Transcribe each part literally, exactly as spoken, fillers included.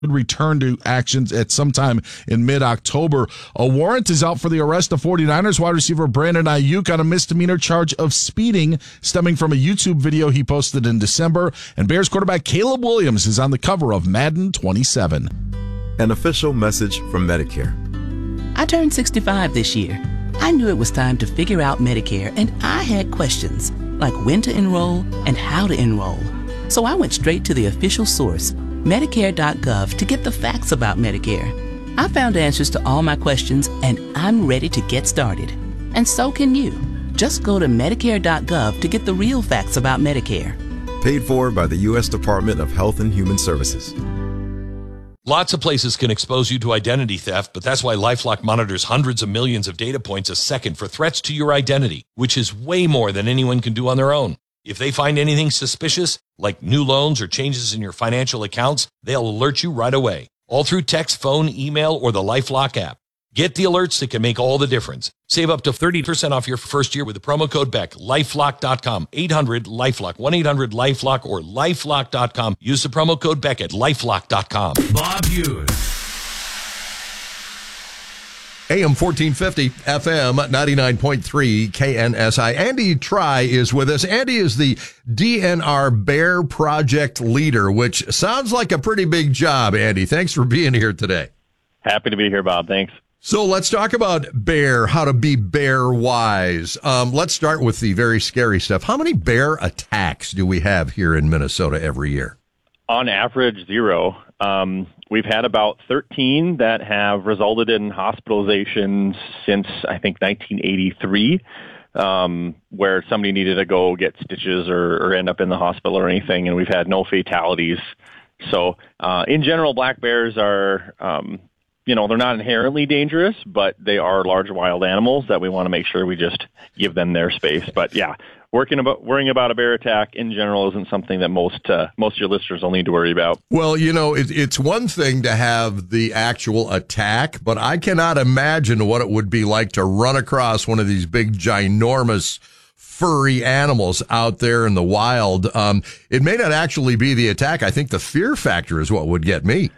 return to actions at sometime in mid-October. A warrant is out for the arrest of 49ers wide receiver Brandon Ayuk on a misdemeanor charge of speeding stemming from a YouTube video he posted in December. And Bears quarterback Caleb Williams is on the cover of Madden twenty-seven. An official message from Medicare. I turned sixty-five this year. I knew it was time to figure out Medicare, and I had questions like when to enroll and how to enroll. So I went straight to the official source, Medicare dot gov, to get the facts about Medicare. I found answers to all my questions, and I'm ready to get started. And so can you. Just go to Medicare dot gov to get the real facts about Medicare. Paid for by the U S Department of Health and Human Services. Lots of places can expose you to identity theft, but that's why LifeLock monitors hundreds of millions of data points a second for threats to your identity, which is way more than anyone can do on their own. If they find anything suspicious, like new loans or changes in your financial accounts, they'll alert you right away, all through text, phone, email, or the LifeLock app. Get the alerts that can make all the difference. Save up to thirty percent off your first year with the promo code Beck. LifeLock dot com, eight hundred LifeLock, one eight hundred LifeLock, or LifeLock dot com. Use the promo code Beck at LifeLock dot com. Bob Hughes. A M fourteen fifty, F M ninety-nine point three, K N S I. Andy Try is with us. Andy is the D N R Bear Project leader, which sounds like a pretty big job, Andy. Thanks for being here today. Happy to be here, Bob. Thanks. So let's talk about bear, how to be bear wise. Um, let's start with the very scary stuff. How many bear attacks do we have here in Minnesota every year? On average, zero. Um, we've had about thirteen that have resulted in hospitalizations since, I think, nineteen eighty-three, um, where somebody needed to go get stitches or, or end up in the hospital or anything, and we've had no fatalities. So uh, in general, black bears are... Um, You know, they're not inherently dangerous, but they are large wild animals that we want to make sure we just give them their space. But yeah, working about, worrying about a bear attack in general isn't something that most uh, most of your listeners will need to worry about. Well, you know, it, it's one thing to have the actual attack, but I cannot imagine what it would be like to run across one of these big, ginormous, furry animals out there in the wild. Um, it may not actually be the attack. I think the fear factor is what would get me.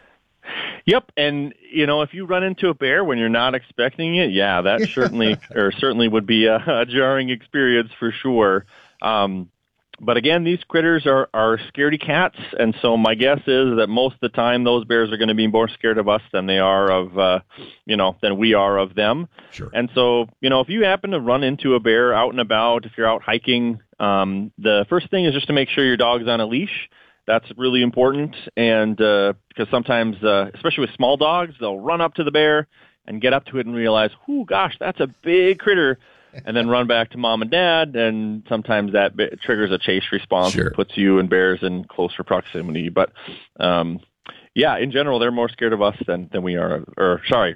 Yep, and you know, if you run into a bear when you're not expecting it, yeah, that certainly or certainly would be a, a jarring experience for sure. Um, but again, these critters are, are scaredy cats, and so my guess is that most of the time those bears are going to be more scared of us than they are of, uh, you know, than we are of them. Sure. And so, you know, if you happen to run into a bear out and about, if you're out hiking, um, the first thing is just to make sure your dog's on a leash. That's really important, and uh, because sometimes, uh, especially with small dogs, they'll run up to the bear and get up to it and realize, "Ooh, gosh, that's a big critter," and then run back to mom and dad, and sometimes that b- triggers a chase response Sure. and puts you and bears in closer proximity. But, um, yeah, in general, they're more scared of us than, than we are, or sorry,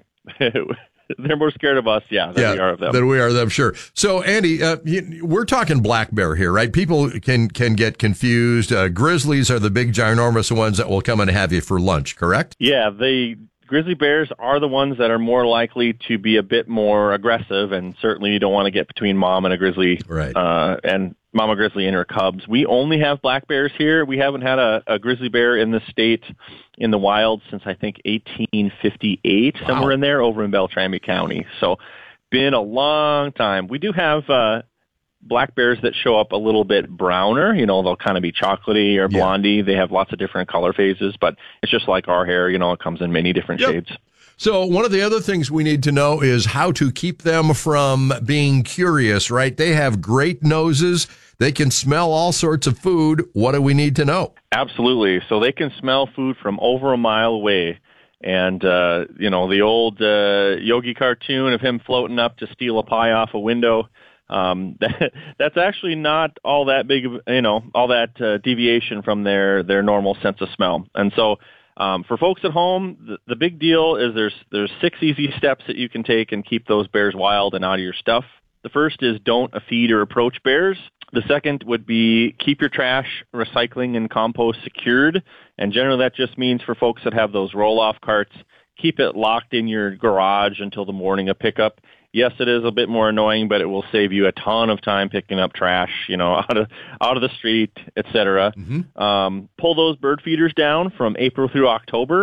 they're more scared of us, yeah, than yeah, we are of them. Than we are of them, sure. So, Andy, uh, you, we're talking black bear here, right? People can can get confused. Uh, grizzlies are the big, ginormous ones that will come and have you for lunch, correct? Yeah, the grizzly bears are the ones that are more likely to be a bit more aggressive, and certainly you don't want to get between mom and a grizzly, right? Uh, and mama grizzly and her cubs. We only have black bears here. We haven't had a, a grizzly bear in the state in the wild since I think eighteen fifty-eight, wow. Somewhere in there over in Beltrami County. So been a long time. We do have uh, black bears that show up a little bit browner. You know, they'll kind of be chocolatey or blondie. Yeah. They have lots of different color phases, but it's just like our hair. You know, it comes in many different yep. shades. So one of the other things we need to know is how to keep them from being curious, right? They have great noses. They can smell all sorts of food. What do we need to know? Absolutely. So they can smell food from over a mile away. And, uh, you know, the old uh, Yogi cartoon of him floating up to steal a pie off a window, um, that, that's actually not all that big of, you know, all that uh, deviation from their, their normal sense of smell. And so Um, for folks at home, the, the big deal is there's there's six easy steps that you can take and keep those bears wild and out of your stuff. The first is don't feed or approach bears. The second would be keep your trash, recycling, and compost secured. And generally that just means for folks that have those roll-off carts, keep it locked in your garage until the morning of pickup. Yes, it is a bit more annoying, but it will save you a ton of time picking up trash, you know, out of out of the street, et cetera. Mm-hmm. Um, pull those bird feeders down from April through October.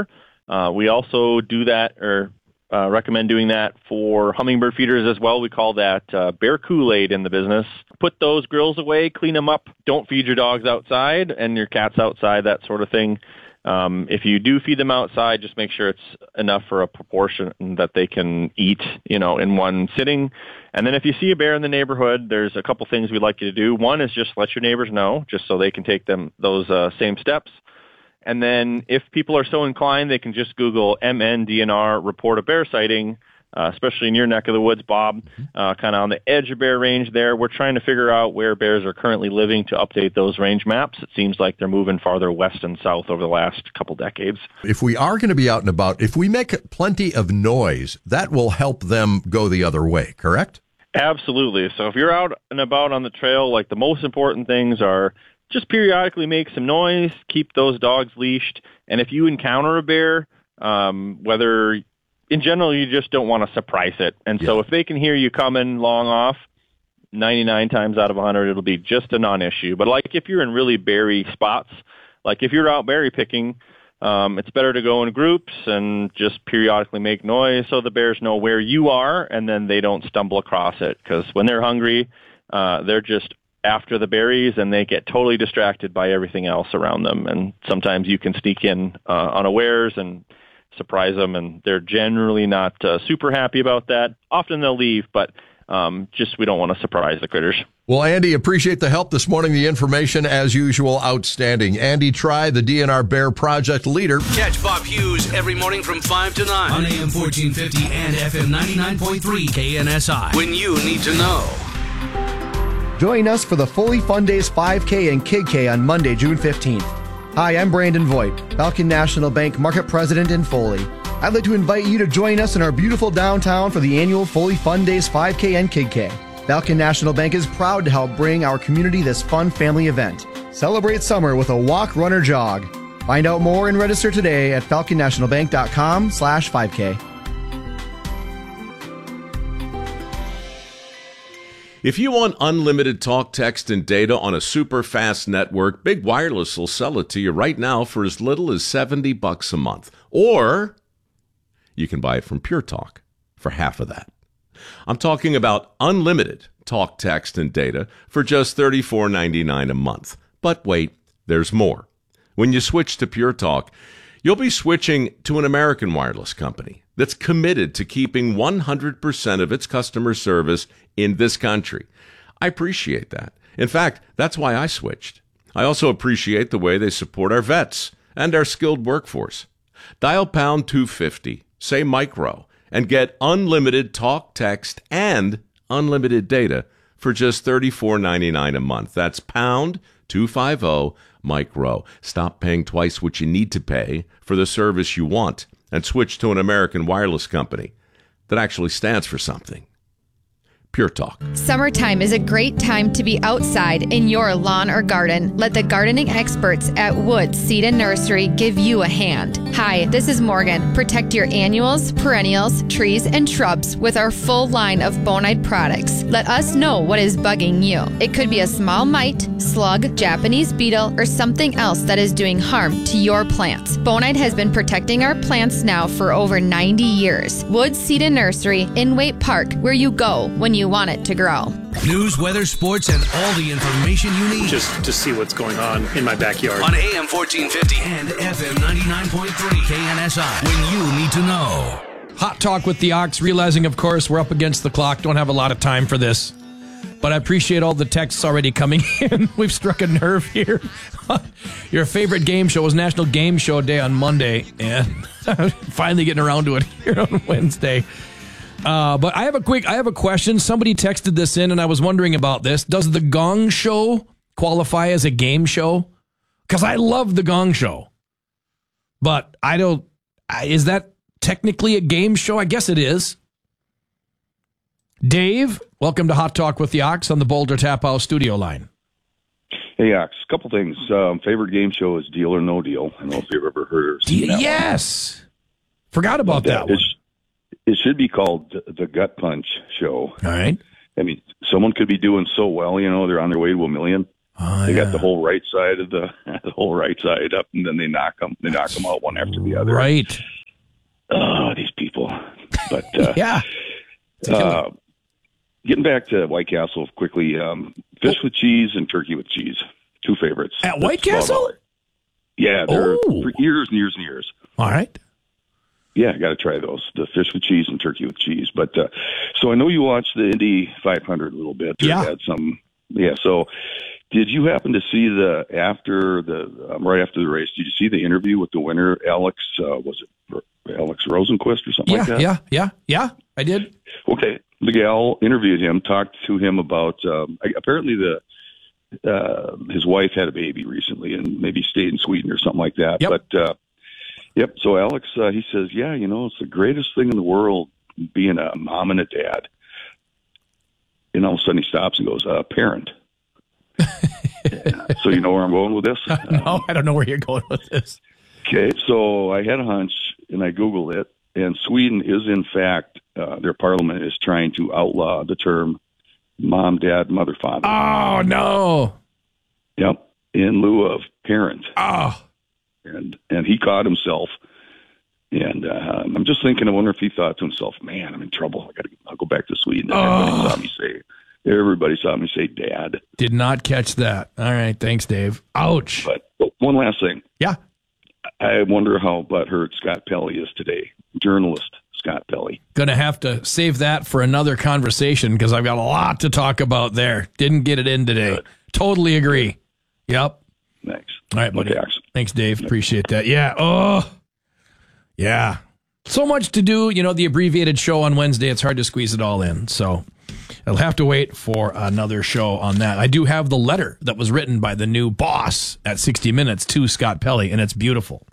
Uh, we also do that or uh, recommend doing that for hummingbird feeders as well. We call that uh, bear Kool-Aid in the business. Put those grills away, clean them up. Don't feed your dogs outside and your cats outside, that sort of thing. Um, if you do feed them outside, just make sure it's enough for a proportion that they can eat, you know, in one sitting. And then if you see a bear in the neighborhood, there's a couple things we'd like you to do. One is just let your neighbors know, just so they can take them those uh, same steps. And then if people are so inclined, they can just Google M N D N R, report a bear sighting, uh, especially in your neck of the woods, Bob, uh, kind of on the edge of bear range there. We're trying to figure out where bears are currently living to update those range maps. It seems like they're moving farther west and south over the last couple decades. If we are going to be out and about, if we make plenty of noise, that will help them go the other way, correct? Absolutely. So if you're out and about on the trail, like the most important things are just periodically make some noise, keep those dogs leashed. And if you encounter a bear, um, whether in general you just don't want to surprise it. And yeah. so if they can hear you coming long off, ninety-nine times out of one hundred, it'll be just a non-issue. But like if you're in really berry spots, like if you're out berry picking, um, it's better to go in groups and just periodically make noise so the bears know where you are and then they don't stumble across it. Because when they're hungry, uh, they're just after the berries and they get totally distracted by everything else around them. And sometimes you can sneak in uh, unawares and surprise them, and they're generally not uh, super happy about that. Often they'll leave, but um, just we don't want to surprise the critters. Well, Andy, appreciate the help this morning. The information, as usual, outstanding. Andy Try, the D N R Bear Project leader. Catch Bob Hughes every morning from five to nine on A M fourteen fifty and F M ninety-nine point three K N S I. When you need to know. Join us for the Foley Fun Days five K and Kid K on Monday, June fifteenth. Hi, I'm Brandon Voigt, Falcon National Bank Market President in Foley. I'd like to invite you to join us in our beautiful downtown for the annual Foley Fun Days five K and Kid K. Falcon National Bank is proud to help bring our community this fun family event. Celebrate summer with a walk, run, or jog. Find out more and register today at falcon national bank dot com slash five K. If you want unlimited talk, text, and data on a super fast network, Big Wireless will sell it to you right now for as little as seventy bucks a month. Or you can buy it from Pure Talk for half of that. I'm talking about unlimited talk, text, and data for just thirty-four ninety-nine a month. But wait, there's more. When you switch to Pure Talk, you'll be switching to an American wireless company that's committed to keeping one hundred percent of its customer service in this country. I appreciate that. In fact, that's why I switched. I also appreciate the way they support our vets and our skilled workforce. Dial pound two fifty, say micro, and get unlimited talk, text, and unlimited data for just thirty-four ninety-nine a month. That's pound two fifty, micro. Stop paying twice what you need to pay for the service you want and switch to an American wireless company that actually stands for something. Pure Talk. Summertime is a great time to be outside in your lawn or garden. Let the gardening experts at Woods Seed and Nursery give you a hand. Hi, this is Morgan. Protect your annuals, perennials, trees, and shrubs with our full line of Bonide products. Let us know what is bugging you. It could be a small mite, slug, Japanese beetle, or something else that is doing harm to your plants. Bonide has been protecting our plants now for over ninety years. Woods Seed and Nursery in Waite Park, where you go when you want it to grow. News, weather, sports, and all the information you need. Just to see what's going on in my backyard. On A M fourteen fifty and F M ninety-nine point three K N S I. When you need to know. Hot Talk with the Ox, realizing, of course, we're up against the clock. Don't have a lot of time for this. But I appreciate all the texts already coming in. We've struck a nerve here. Your favorite game show was National Game Show Day on Monday. And finally getting around to it here on Wednesday. Uh, but I have a quick, I have a question. Somebody texted this in, and I was wondering about this. Does the Gong Show qualify as a game show? Because I love the Gong Show, but I don't. Is that technically a game show? I guess it is. Dave, welcome to Hot Talk with the Ox on the Boulder Tap House studio line. Hey, Ox, a couple things. Um, favorite game show is Deal or No Deal. I don't know if you've ever heard or seen that Yes. One. Forgot about that, that one. It should be called the Gut Punch Show. All right. I mean, someone could be doing so well, you know, they're on their way to a million, Oh, they yeah. got the whole right side of the the whole right side up, and then they knock them they knock them out one after the other. Right. Oh, these people. But uh, yeah. Uh, getting back to White Castle quickly, um, fish with cheese and turkey with cheese, two favorites. At White Castle? Yeah, they're Oh. for years and years and years. All right. Yeah, I got to try those, the fish with cheese and turkey with cheese. But uh, so I know you watched the Indy five hundred a little bit. Yeah. Had some, yeah. So did you happen to see the, after the, um, right after the race, did you see the interview with the winner, Alex, uh, was it Alex Rosenquist or something Yeah, like that? yeah, yeah, yeah. I did. Okay. The gal interviewed him, talked to him about, um, apparently the, uh, his wife had a baby recently and maybe stayed in Sweden or something like that. Yep. But, uh, yep. So Alex, uh, he says, yeah, you know, it's the greatest thing in the world being a mom and a dad. And all of a sudden he stops and goes, uh, parent. So you know where I'm going with this? No, I don't know where you're going with this. Okay. So I had a hunch and I Googled it, and Sweden is in fact, uh, their parliament is trying to outlaw the term mom, dad, mother, father. Oh, no. Yep. In lieu of parent. Oh. And and he caught himself. And uh, I'm just thinking, I wonder if he thought to himself, man, I'm in trouble. I got to I'll go back to Sweden. And Oh. everybody saw me say, everybody saw me say dad. Did not catch that. All right. Thanks, Dave. Ouch. But, but one last thing. Yeah. I wonder how butthurt Scott Pelley is today. Journalist Scott Pelley. Going to have to save that for another conversation because I've got a lot to talk about there. Didn't get it in today. Good. Totally agree. Yep. Thanks. All right, buddy. Okay, Alex. Thanks, Dave. Appreciate that. Yeah. Oh, yeah. So much to do. You know, the abbreviated show on Wednesday, it's hard to squeeze it all in. So I'll have to wait for another show on that. I do have the letter that was written by the new boss at sixty minutes to Scott Pelley, and it's beautiful.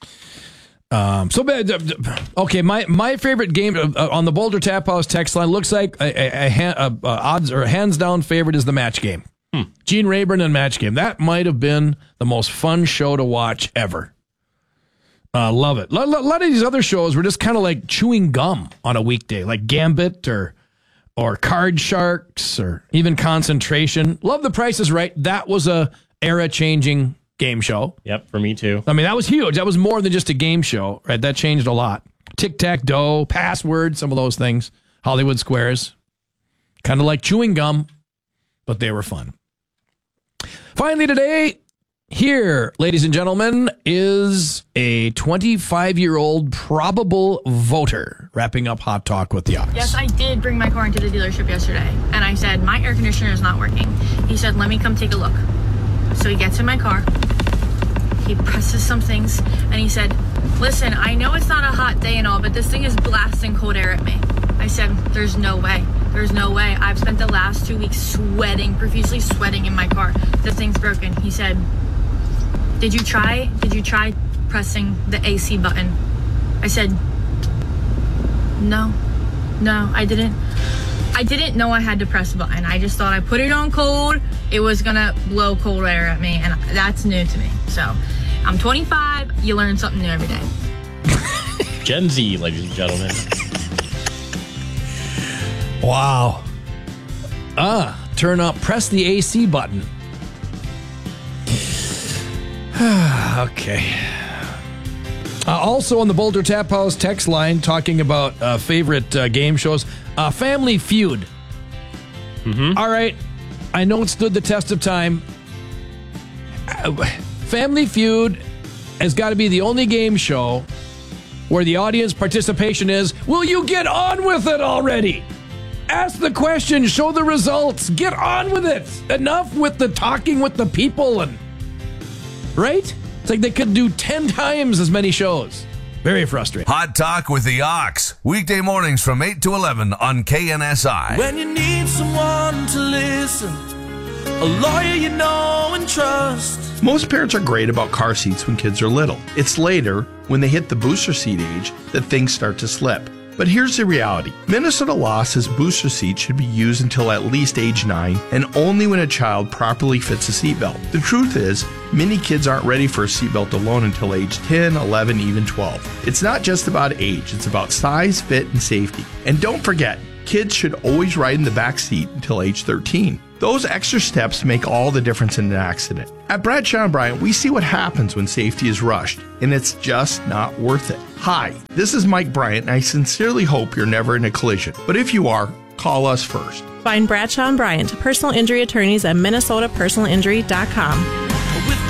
Um, so bad. Okay, my, my favorite game uh, on the Boulder Tap House text line looks like a, a, a, a, a odds or a hands down favorite is the Match Game. Hmm. Gene Rayburn and Match Game. That might have been the most fun show to watch ever. Uh, love it. A lot, lot of these other shows were just kind of like chewing gum on a weekday, like Gambit or or Card Sharks or even Concentration. Love The Price is Right. That was a era changing game show. Yep, for me too. I mean, that was huge. That was more than just a game show, right? That changed a lot. Tic-tac-toe, Password, some of those things. Hollywood Squares. Kind of like chewing gum, but they were fun. Finally today, here, ladies and gentlemen, is a twenty-five-year-old probable voter wrapping up Hot Talk with the Ox. Yes, I did bring my car into the dealership yesterday, and I said, my air conditioner is not working. He said, let me come take a look. So he gets in my car, he presses some things, and he said, listen, I know it's not a hot day and all, but this thing is blasting cold air at me. I said, there's no way. There's no way. I've spent the last two weeks sweating, profusely sweating in my car. This thing's broken. He said, did you try, did you try pressing the A C button? I said, no, no, I didn't. I didn't know I had to press a button. I just thought I put it on cold, it was gonna blow cold air at me, and that's new to me. So, I'm twenty-five, you learn something new every day. Gen Z, ladies and gentlemen. Wow. Ah, turn up, press the A C button. Okay. Uh, also on the Boulder Tap House text line, talking about uh, favorite uh, game shows, uh, Family Feud. Mm-hmm. All right, I know it stood the test of time. Uh, Family Feud has got to be the only game show where the audience participation is, will you get on with it already? Ask the question, show the results, get on with it. Enough with the talking with the people and... Right? It's like they could do ten times as many shows. Very frustrating. Hot Talk with the Ox. Weekday mornings from eight to eleven on K N S I. When you need someone to listen, a lawyer you know and trust. Most parents are great about car seats when kids are little. It's later, when they hit the booster seat age, that things start to slip. But here's the reality. Minnesota law says booster seats should be used until at least age nine and only when a child properly fits a seatbelt. The truth is, many kids aren't ready for a seatbelt alone until age ten, eleven, even twelve. It's not just about age, it's about size, fit, and safety. And don't forget, Kids should always ride in the back seat until age thirteen. Those extra steps make all the difference in an accident. At Bradshaw and Bryant, we see what happens when safety is rushed, and it's just not worth it. Hi, this is Mike Bryant, and I sincerely hope you're never in a collision. But if you are, call us first. Find Bradshaw and Bryant, personal injury attorneys at minnesota personal injury dot com.